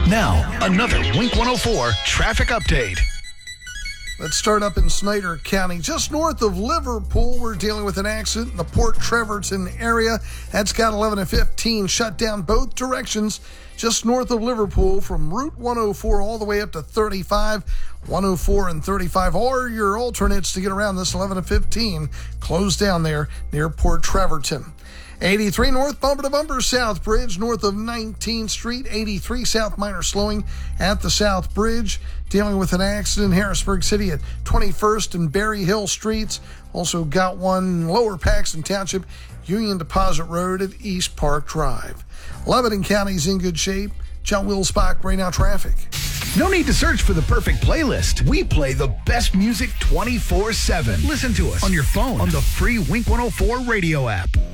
Now, another Wink 104 traffic update. Let's start up in Snyder County. Just north of Liverpool, we're dealing with an accident in the Port Trevorton area. That's got 11 and 15 shut down both directions just north of Liverpool from Route 104 all the way up to 35. 104 and 35 are your alternates to get around this 11 and 15 closed down there near Port Trevorton. 83 north, bumper to bumper, South Bridge, north of 19th Street. 83 south, minor slowing at the South Bridge. Dealing with an accident in Harrisburg City at 21st and Berry Hill Streets. Also got one lower Paxton Township, Union Deposit Road at East Park Drive. Lebanon County's in good shape. John Wilsbach, Right Now Traffic. No need to search for the perfect playlist. We play the best music 24/7. Listen to us on your phone on the free Wink 104 radio app.